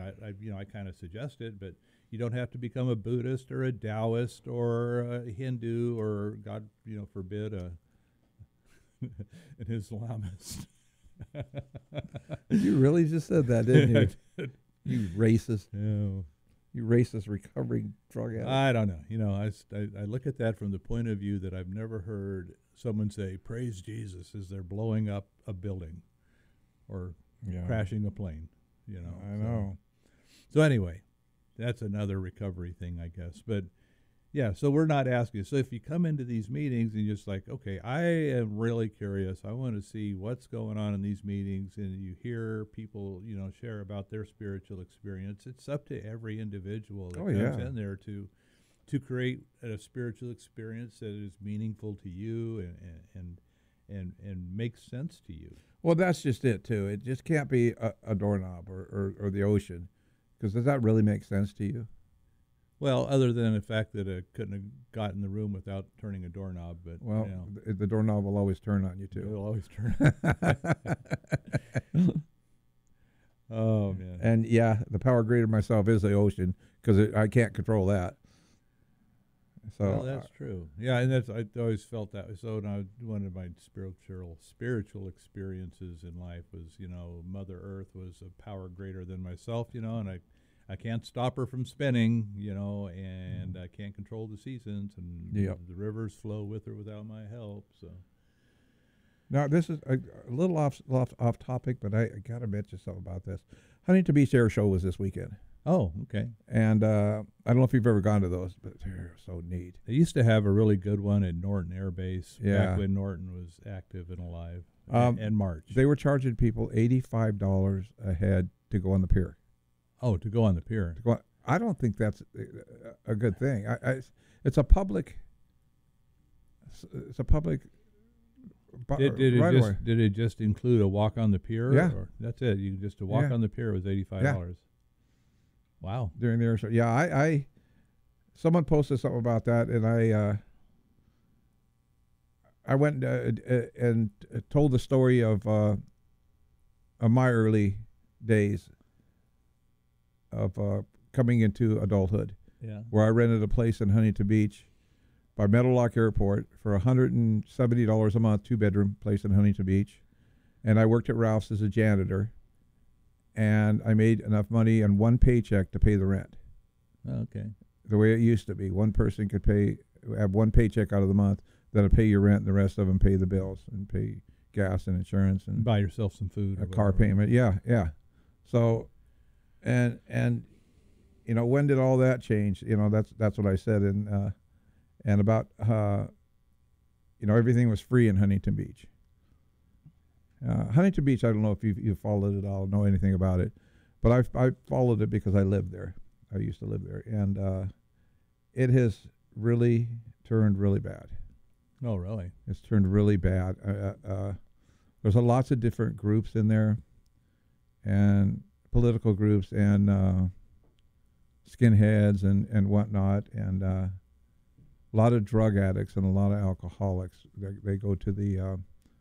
I kind of suggest it, but you don't have to become a Buddhist or a Taoist or a Hindu or, God, forbid, an Islamist. You really just said that, didn't you? You racist. No. You racist recovering drug addict. I don't know. I look at that from the point of view that I've never heard someone say, praise Jesus, as they're blowing up a building or crashing a plane. I know. So anyway, that's another recovery thing, I guess. But yeah, so we're not asking. So if you come into these meetings and you're just like, okay, I am really curious. I want to see what's going on in these meetings, and you hear people, share about their spiritual experience. It's up to every individual that comes in there to create a spiritual experience that is meaningful to you and makes sense to you. Well, that's just it too. It just can't be a doorknob or the ocean, because does that really make sense to you? Well, other than the fact that I couldn't have got in the room without turning a doorknob, but the doorknob will always turn on you too. It'll always turn. Oh man! And the power grid of myself is the ocean, because I can't control that. So that's true. Yeah, and I always felt that. So now one of my spiritual experiences in life was, Mother Earth was a power greater than myself, and I can't stop her from spinning, and I can't control the seasons, and the rivers flow with her without my help. So now this is a little off topic, but I got to mention something about this. Huntington Beach Air Show was this weekend. Oh, okay. And I don't know if you've ever gone to those, but they're so neat. They used to have a really good one at Norton Air Base back when Norton was active and alive, and March. They were charging people $85 a head to go on the pier. Oh, to go on the pier. I don't think that's a good thing. It's a public. It's a public. Did it just include a walk on the pier? Yeah, that's it. To walk on the pier was $85. Yeah. Wow. During the air show, I someone posted something about that, and I went and told the story of my early days of coming into adulthood. Yeah. Where I rented a place in Huntington Beach by Meadowlark Airport for $170 a month, 2-bedroom place in Huntington Beach. And I worked at Ralph's as a janitor, and I made enough money on one paycheck to pay the rent. Okay. The way it used to be, one person could have one paycheck out of the month that'll pay your rent, and the rest of them pay the bills and pay gas and insurance and buy yourself some food, a car payment. Yeah. So, and when did all that change? That's what I said, and about everything was free in Huntington Beach. Huntington Beach, I don't know if you've followed it all, know anything about it, but I followed it because I lived there. I used to live there, and it has really turned really bad. Oh, really? It's turned really bad. There's lots of different groups in there, and political groups, and skinheads and whatnot, and a lot of drug addicts and a lot of alcoholics. They go to the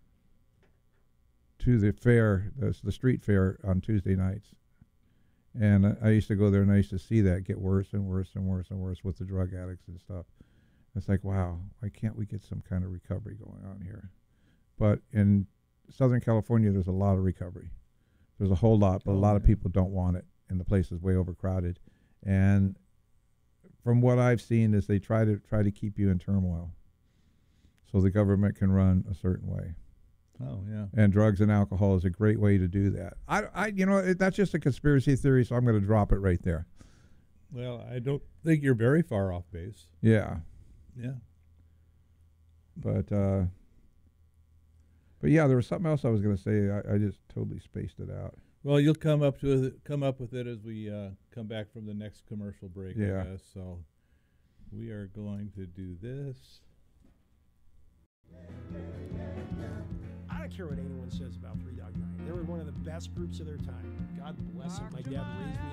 fair, the street fair on Tuesday nights. And I used to go there, and I used to see that get worse and worse and worse and worse with the drug addicts and stuff. It's like, wow, why can't we get some kind of recovery going on here? But in Southern California, there's a lot of recovery. There's a whole lot, but a lot of people don't want it, and the place is way overcrowded. And from what I've seen is they try to keep you in turmoil so the government can run a certain way. Oh, yeah. And drugs and alcohol is a great way to do that. That's just a conspiracy theory, so I'm going to drop it right there. Well, I don't think you're very far off base. Yeah. Yeah. But yeah, there was something else I was going to say. I just totally spaced it out. Well, you'll come up with it as we come back from the next commercial break. Yeah. I guess. So we are going to do this. I don't care what anyone says about Three Dog Night. They were one of the best groups of their time. God bless them. My dad raised me